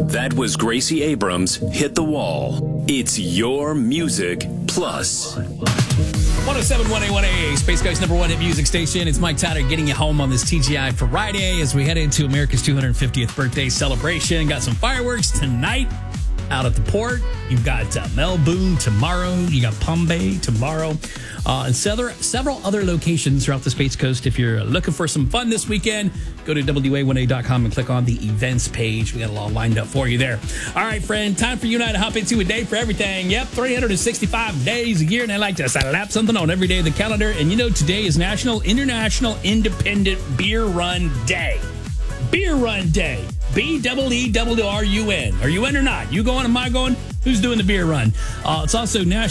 That was Gracie Abrams' Hit the Wall. It's your music plus. 107.1 Space Coast number one hit music station. It's Mike Tyler getting you home on this TGI Friday as we head into America's 250th birthday celebration. Got some fireworks tonight out at the port. You've got Melbourne tomorrow. You got Palm Bay tomorrow. And several other locations throughout the Space Coast. If you're looking for some fun this weekend, go to WA1A.com and click on the events page. We got it all lined up for you there. All right, friend, time for you and I to hop into a day for everything. Yep, 365 days a year, and I like to slap something on every day of the calendar. And you know, today is International Independent Beer Run Day. Beer Run Day. BEERUN. Are you in or not? You going? Am I going? Who's doing the beer run? It's also National